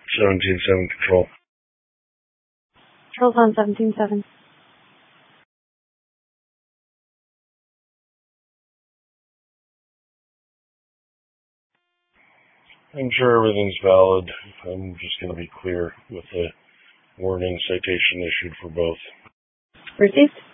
17-7 control. Control's on 17-7. I'm sure everything's valid. I'm just going to be clear with the warning citation issued for both. Received.